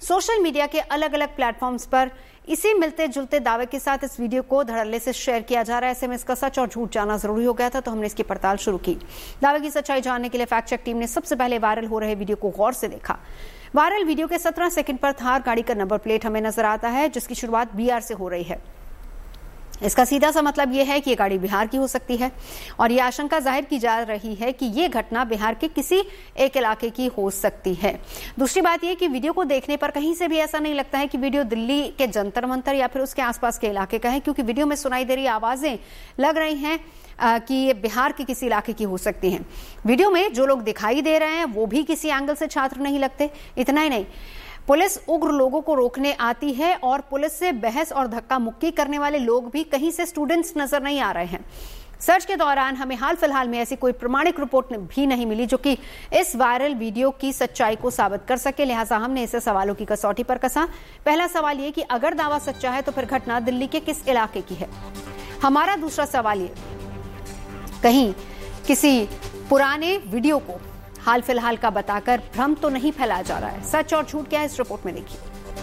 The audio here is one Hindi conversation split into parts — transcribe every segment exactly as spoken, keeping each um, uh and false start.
सोशल मीडिया के अलग अलग प्लेटफॉर्म्स पर इसी मिलते जुलते दावे के साथ इस वीडियो को धड़ल्ले से शेयर किया जा रहा है। ऐसे में इसका सच और झूठ जानना जरूरी हो गया था, तो हमने इसकी पड़ताल शुरू की। दावे की सच्चाई जानने के लिए फैक्ट चेक टीम ने सबसे पहले वायरल हो रहे वीडियो को गौर से देखा। वायरल वीडियो के सत्रह सेकंड पर थार गाड़ी का नंबर प्लेट हमें नजर आता है, जिसकी शुरुआत बीआर से हो रही है। इसका सीधा सा मतलब यह है कि यह गाड़ी बिहार की हो सकती है और यह आशंका जाहिर की जा रही है कि यह घटना बिहार के किसी एक इलाके की हो सकती है। दूसरी बात यह कि वीडियो को देखने पर कहीं से भी ऐसा नहीं लगता है कि वीडियो दिल्ली के जंतर मंतर या फिर उसके आसपास के इलाके का है, क्योंकि वीडियो में सुनाई दे रही आवाजें लग रही हैं कि ये बिहार के किसी इलाके की हो सकती हैं। वीडियो में जो लोग दिखाई दे रहे हैं वो भी किसी एंगल से छात्र नहीं लगते। इतना ही नहीं, पुलिस उग्र लोगों को रोकने आती है और पुलिस से बहस और धक्का मुक्की करने वाले लोग भी कहीं से स्टूडेंट्स नजर नहीं आ रहे हैं। सर्च के दौरान हमें हाल फिलहाल में ऐसी कोई प्रमाणिक रिपोर्ट भी नहीं मिली जो कि इस वायरल वीडियो की सच्चाई को साबित कर सके। लिहाजा हमने इसे सवालों की कसौटी पर कसा। पहला सवाल ये कि अगर दावा सच्चा है तो फिर घटना दिल्ली के किस इलाके की है। हमारा दूसरा सवाल ये, कहीं किसी पुराने वीडियो को हाल फिलहाल का बताकर भ्रम तो नहीं फैलाया जा रहा है। सच और झूठ क्या है, इस रिपोर्ट में देखिए।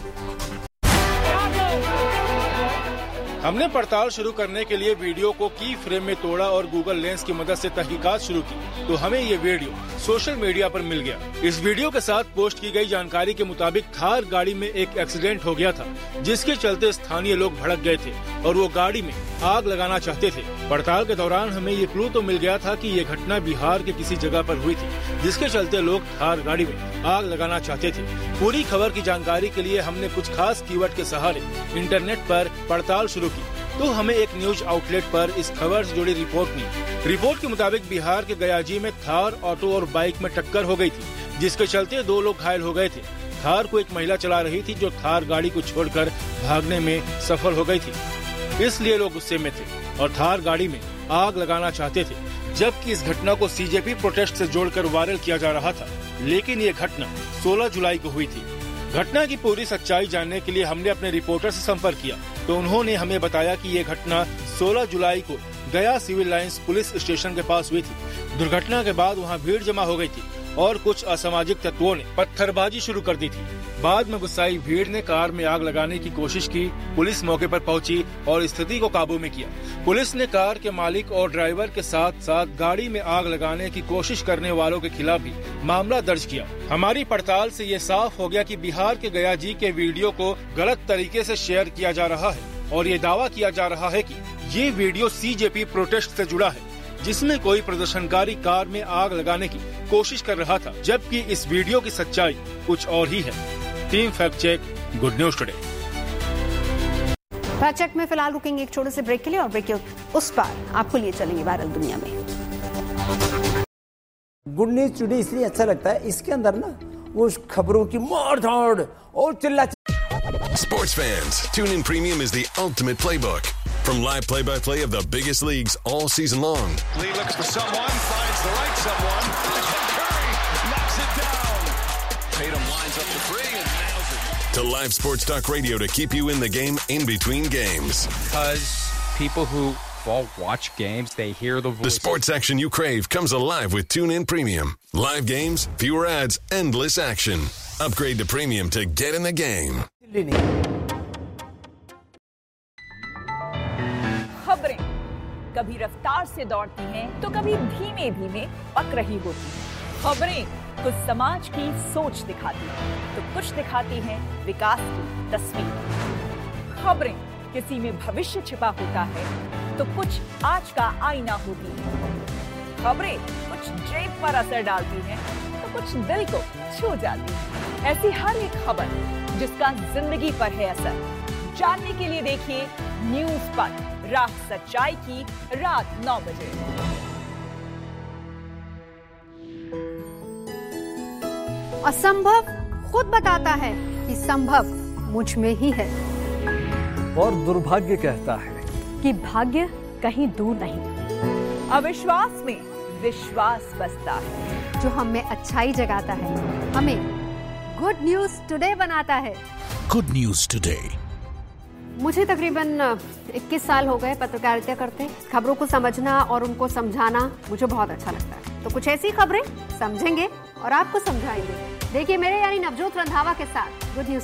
हमने पड़ताल शुरू करने के लिए वीडियो को की फ्रेम में तोड़ा और गूगल लेंस की मदद से तहकीकात शुरू की, तो हमें ये वीडियो सोशल मीडिया पर मिल गया। इस वीडियो के साथ पोस्ट की गई जानकारी के मुताबिक थार गाड़ी में एक एक्सीडेंट हो गया था, जिसके चलते स्थानीय लोग भड़क गए थे और वो गाड़ी में आग लगाना चाहते थे। पड़ताल के दौरान हमें ये क्लू तो मिल गया था कि ये घटना बिहार के किसी जगह पर हुई थी, जिसके चलते लोग थार गाड़ी में आग लगाना चाहते थे। पूरी खबर की जानकारी के लिए हमने कुछ खास कीवर्ड के सहारे इंटरनेट पर पड़ताल शुरू की, तो हमें एक न्यूज आउटलेट पर इस खबर से जुड़ी रिपोर्ट मिली। रिपोर्ट के मुताबिक बिहार के गयाजी में थार ऑटो और बाइक में टक्कर हो गई थी, जिसके चलते दो लोग घायल हो गए थे। थार को एक महिला चला रही थी जो थार गाड़ी को छोड़कर भागने में सफल हो गई थी, इसलिए लोग गुस्से में थे और थार गाड़ी में आग लगाना चाहते थे। जबकि इस घटना को सीजेपी प्रोटेस्ट से जोड़कर वायरल किया जा रहा था, लेकिन ये घटना सोलह जुलाई को हुई थी। घटना की पूरी सच्चाई जानने के लिए हमने अपने रिपोर्टर से संपर्क किया, तो उन्होंने हमें बताया कि ये घटना सोलह जुलाई को गया सिविल लाइंस पुलिस स्टेशन के पास हुई थी। दुर्घटना के बाद वहां भीड़ जमा हो गई थी और कुछ असामाजिक तत्वों ने पत्थरबाजी शुरू कर दी थी। बाद में गुस्साई भीड़ ने कार में आग लगाने की कोशिश की। पुलिस मौके पर पहुंची और स्थिति को काबू में किया। पुलिस ने कार के मालिक और ड्राइवर के साथ साथ गाड़ी में आग लगाने की कोशिश करने वालों के खिलाफ भी मामला दर्ज किया। हमारी पड़ताल से ये साफ हो गया कि बिहार के गया जी के वीडियो को गलत तरीके से शेयर किया जा रहा है और ये दावा किया जा रहा है कि ये वीडियो सीजेपी प्रोटेस्ट से जुड़ा है, जिसमें कोई प्रदर्शनकारी कार में आग लगाने की कोशिश कर रहा था, जबकि इस वीडियो की सच्चाई कुछ और ही है। Team fact check, good news today. Fact check में फिलहाल रुकेंगे एक छोटे से ब्रेक के लिए और ब्रेक के उस पार आपको लिए चलेंगे वायरल दुनिया में। गुड न्यूज टुडे इसलिए अच्छा लगता है, इसके अंदर ना वो खबरों की मार धाड़ और चिल्ला। Sports fans, TuneIn Premium is the ultimate playbook. From live play-by-play of the biggest leagues all season long. Lee looks for someone, finds the right someone. Curry knocks it down. Tatum lines up the three and nails it. To live sports talk radio to keep you in the game in between games. Because people who well, watch games, they hear the voice. The sports action you crave comes alive with TuneIn Premium. Live games, fewer ads, endless action. Upgrade to Premium to get in the game. खबरें कभी रफ्तार से दौड़ती हैं तो कभी धीमे धीमे पक रही होती हैं। खबरें कुछ समाज की सोच दिखाती हैं तो कुछ दिखाती हैं विकास की तस्वीर। खबरें किसी में भविष्य छिपा होता है तो कुछ आज का आईना होती है। खबरें कुछ जेब पर असर डालती हैं तो कुछ दिल को छू जाती है। ऐसी हर एक खबर जिसका जिंदगी पर है असर, जानने के लिए देखिए न्यूज पर राह सच्चाई की रात नौ बजे। असंभव खुद बताता है कि संभव मुझ में ही है, और दुर्भाग्य कहता है कि भाग्य कहीं दूर नहीं। अविश्वास में विश्वास बसता है, जो हमें अच्छाई जगाता है, हमें गुड न्यूज टुडे बनाता है। Good news today. मुझे तकरीबन इक्कीस साल हो गए पत्रकारिता करते। खबरों को समझना और उनको समझाना मुझे बहुत अच्छा लगता है। तो कुछ ऐसी खबरें समझेंगे और आपको समझाएंगे। देखिए मेरे यानी नवजोत रंधावा के साथ गुड न्यूज।